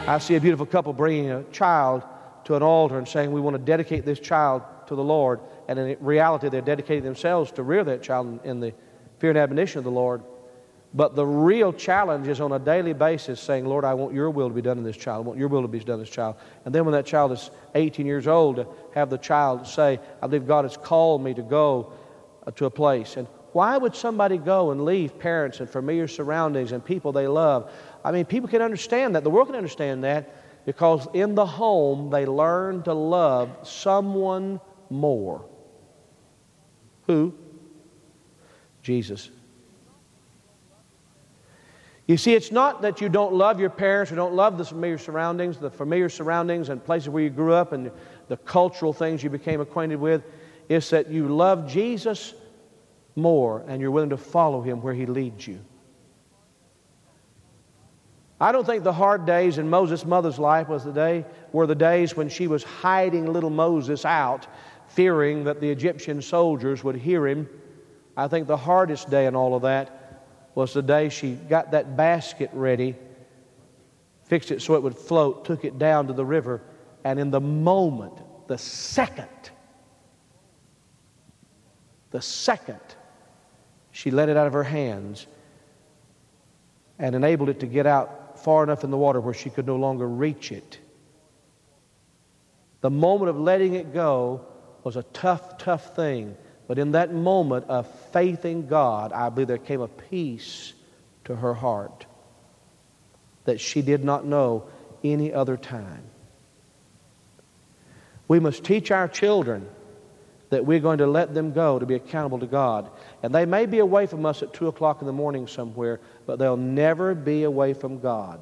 I see a beautiful couple bringing a child to an altar and saying, we want to dedicate this child to the Lord. And in reality, they're dedicating themselves to rear that child in the fear and admonition of the Lord. But the real challenge is on a daily basis saying, Lord, I want your will to be done in this child. I want your will to be done in this child. And then when that child is 18 years old, to have the child say, I believe God has called me to go to a place. And why would somebody go and leave parents and familiar surroundings and people they love? I mean, people can understand that. The world can understand that because in the home they learn to love someone more. Who? Jesus. You see, it's not that you don't love your parents or don't love the familiar surroundings and places where you grew up and the cultural things you became acquainted with. It's that you love Jesus more and you're willing to follow Him where He leads you. I don't think the hard days in Moses' mother's life were the days when she was hiding little Moses out, fearing that the Egyptian soldiers would hear him. I think the hardest day in all of that was the day she got that basket ready, fixed it so it would float, took it down to the river, and in the moment, the second she let it out of her hands and enabled it to get out far enough in the water where she could no longer reach it. The moment of letting it go was a tough thing. But in that moment of faith in God, I believe there came a peace to her heart that she did not know any other time. We must teach our children that we're going to let them go to be accountable to God. And they may be away from us at 2 o'clock in the morning somewhere, but they'll never be away from God.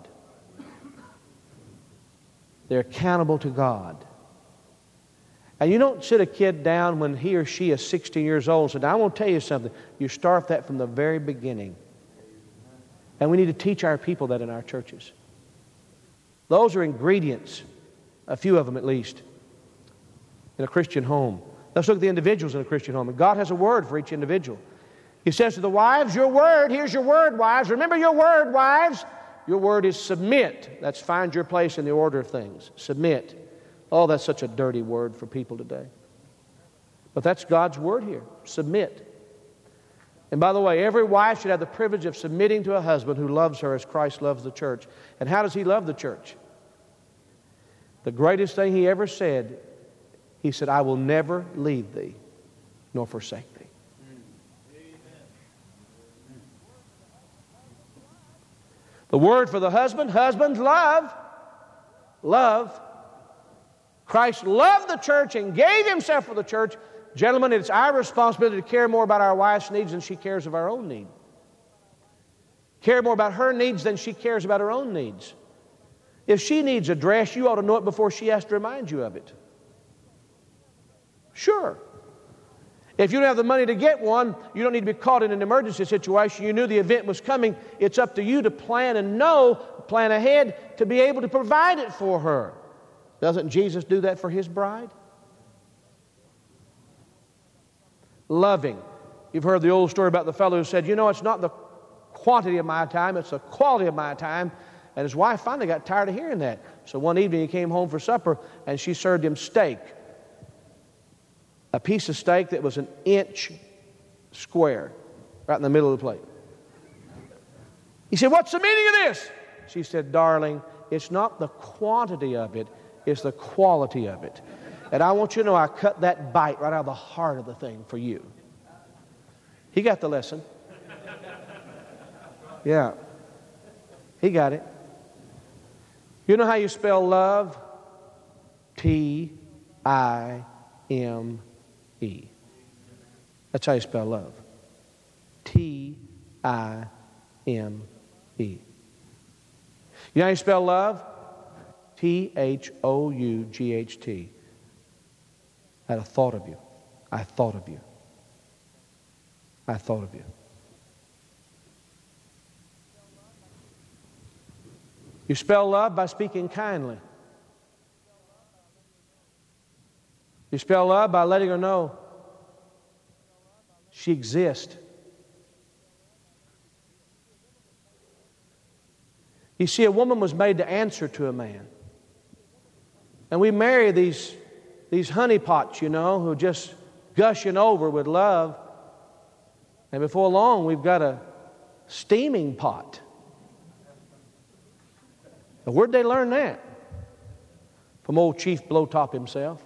They're accountable to God. And you don't sit a kid down when he or she is 16 years old and say, now I want to tell you something. You start that from the very beginning. And we need to teach our people that in our churches. Those are ingredients, a few of them at least, in a Christian home. Let's look at the individuals in a Christian home. And God has a word for each individual. He says to the wives, your word, here's your word, wives. Remember your word, wives. Your word is submit. That's find your place in the order of things. Submit. Oh, that's such a dirty word for people today. But that's God's word here. Submit. And by the way, every wife should have the privilege of submitting to a husband who loves her as Christ loves the church. And how does He love the church? The greatest thing He ever said, He said, I will never leave thee nor forsake thee. The word for the husband, husbands, love. Love. Christ loved the church and gave Himself for the church. Gentlemen, it's our responsibility to care more about our wife's needs than she cares of our own need. Care more about her needs than she cares about her own needs. If she needs a dress, you ought to know it before she has to remind you of it. Sure. If you don't have the money to get one, you don't need to be caught in an emergency situation. You knew the event was coming. It's up to you to plan ahead to be able to provide it for her. Doesn't Jesus do that for His bride? Loving. You've heard the old story about the fellow who said, you know, it's not the quantity of my time, it's the quality of my time. And his wife finally got tired of hearing that. So one evening he came home for supper and she served him steak. A piece of steak that was an inch square, right in the middle of the plate. He said, what's the meaning of this? She said, darling, it's not the quantity of it, it's the quality of it. And I want you to know I cut that bite right out of the heart of the thing for you. He got the lesson. Yeah. He got it. You know how you spell love? T-I-M-E. That's how you spell love. T-I-M-E. You know how you spell love? T-H-O-U-G-H-T. I had a thought of you. I thought of you. I thought of you. You spell love by speaking kindly. You spell love by letting her know she exists. You see, a woman was made to answer to a man. And we marry these honeypots, who are just gushing over with love. And before long, we've got a steaming pot. Now, where'd they learn that? From old Chief Blowtop himself.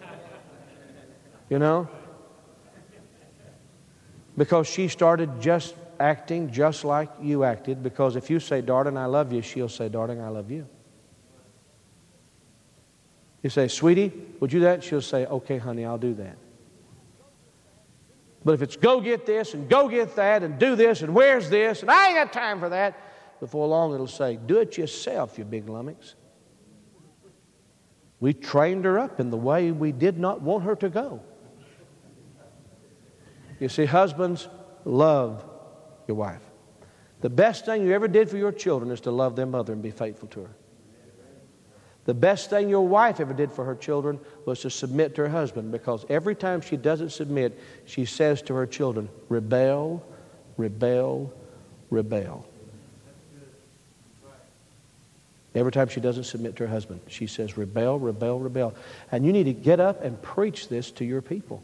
Because she started just acting just like you acted. Because if you say, darling, I love you, she'll say, darling, I love you. You say, sweetie, would you do that? She'll say, okay, honey, I'll do that. But if it's go get this and go get that and do this and where's this and I ain't got time for that, before long it'll say, do it yourself, you big lummox. We trained her up in the way we did not want her to go. You see, husbands, love your wife. The best thing you ever did for your children is to love their mother and be faithful to her. The best thing your wife ever did for her children was to submit to her husband, because every time she doesn't submit, she says to her children, rebel, rebel, rebel. Every time she doesn't submit to her husband, she says, rebel, rebel, rebel. And you need to get up and preach this to your people.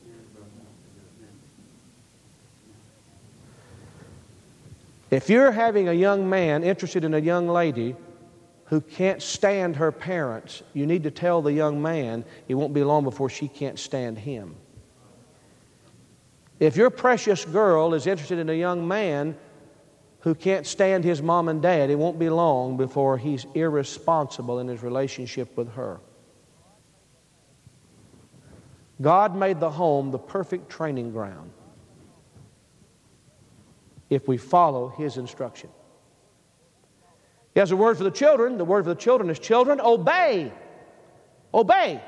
If you're having a young man interested in a young lady who can't stand her parents, you need to tell the young man it won't be long before she can't stand him. If your precious girl is interested in a young man who can't stand his mom and dad, it won't be long before he's irresponsible in his relationship with her. God made the home the perfect training ground if we follow His instruction. He has a word for the children. The word for the children is, children, obey. Obey.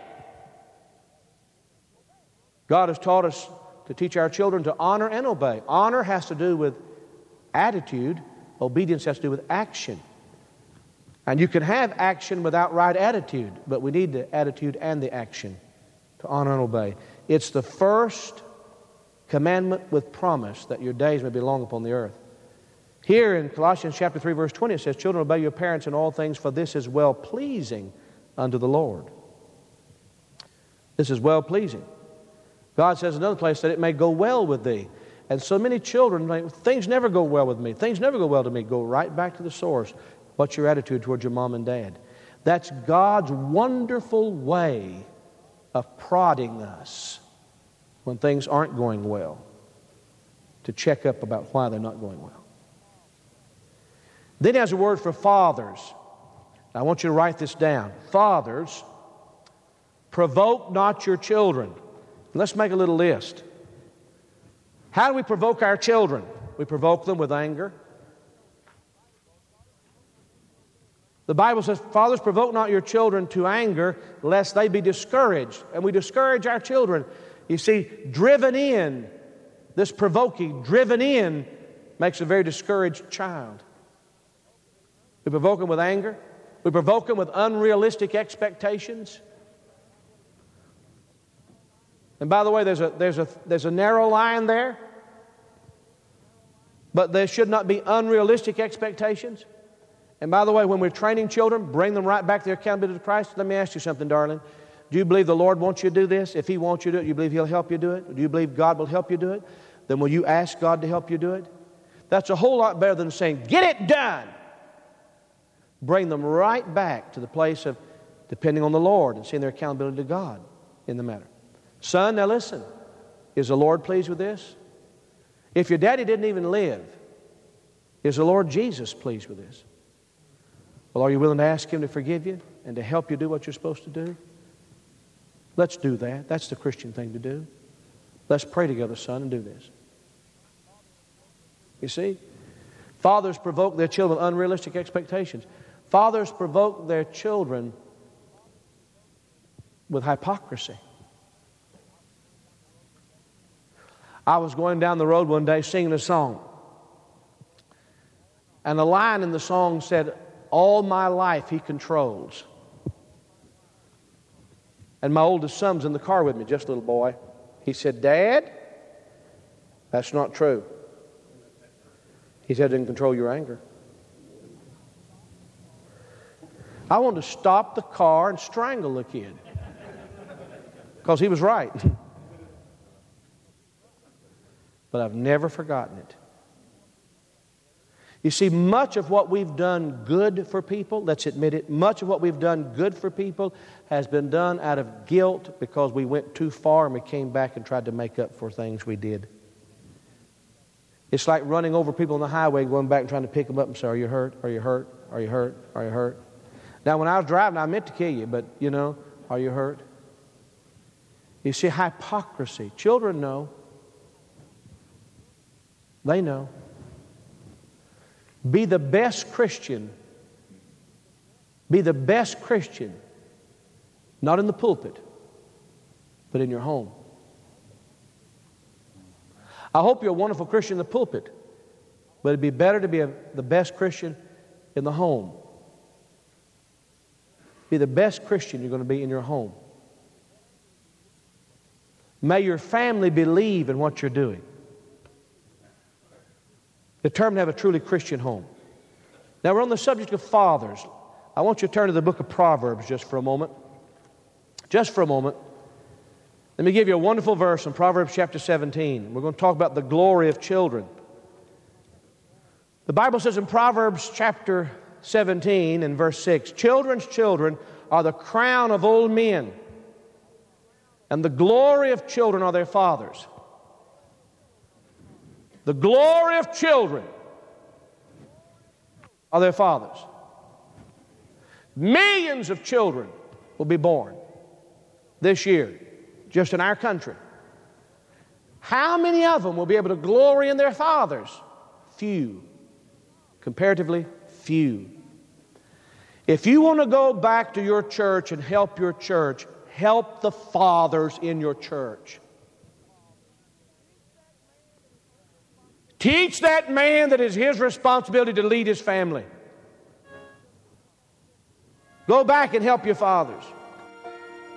God has taught us to teach our children to honor and obey. Honor has to do with attitude. Obedience has to do with action. And you can have action without right attitude, but we need the attitude and the action to honor and obey. It's the first commandment with promise, that your days may be long upon the earth. Here in Colossians chapter 3, verse 20, it says, children, obey your parents in all things, for this is well-pleasing unto the Lord. This is well-pleasing. God says in another place that it may go well with thee. And so many children think, things never go well with me. Things never go well to me. Go right back to the source. What's your attitude towards your mom and dad? That's God's wonderful way of prodding us when things aren't going well, to check up about why they're not going well. Then he has a word for fathers. Now, I want you to write this down. Fathers, provoke not your children. Let's make a little list. How do we provoke our children? We provoke them with anger. The Bible says, fathers, provoke not your children to anger, lest they be discouraged. And we discourage our children. You see, driven in, this provoking, driven in, makes a very discouraged child. We provoke them with anger. We provoke them with unrealistic expectations. And by the way, there's a narrow line there. But there should not be unrealistic expectations. And by the way, when we're training children, bring them right back to their accountability to Christ. Let me ask you something, darling. Do you believe the Lord wants you to do this? If He wants you to do it, you believe He'll help you do it? Do you believe God will help you do it? Then will you ask God to help you do it? That's a whole lot better than saying, get it done. Bring them right back to the place of depending on the Lord and seeing their accountability to God in the matter. Son, now listen. Is the Lord pleased with this? If your daddy didn't even live, is the Lord Jesus pleased with this? Well, are you willing to ask Him to forgive you and to help you do what you're supposed to do? Let's do that. That's the Christian thing to do. Let's pray together, son, and do this. You see? Fathers provoke their children with unrealistic expectations. Fathers provoke their children with hypocrisy. I was going down the road one day singing a song. And a line in the song said, all my life He controls. And my oldest son was in the car with me, just a little boy. He said, Dad, that's not true. He said, I didn't control your anger. I wanted to stop the car and strangle the kid because he was right. But I've never forgotten it. You see, much of what we've done good for people, let's admit it, much of what we've done good for people has been done out of guilt because we went too far and we came back and tried to make up for things we did. It's like running over people on the highway, going back and trying to pick them up and say, are you hurt? Are you hurt? Are you hurt? Are you hurt? Now, when I was driving, I meant to kill you, but, are you hurt? You see, hypocrisy. Children know. They know. Be the best Christian. Be the best Christian, not in the pulpit, but in your home. I hope you're a wonderful Christian in the pulpit, but it'd be better to be the best Christian in the home. Be the best Christian you're going to be in your home. May your family believe in what you're doing. Determined to have a truly Christian home. Now we're on the subject of fathers. I want you to turn to the book of Proverbs just for a moment. Just for a moment. Let me give you a wonderful verse in Proverbs chapter 17. We're going to talk about the glory of children. The Bible says in Proverbs chapter 17 and verse 6, children's children are the crown of old men, and the glory of children are their fathers. The glory of children are their fathers. Millions of children will be born this year, just in our country. How many of them will be able to glory in their fathers? Few. Comparatively, few. If you want to go back to your church and help your church, help the fathers in your church. Teach that man that it's his responsibility to lead his family. Go back and help your fathers.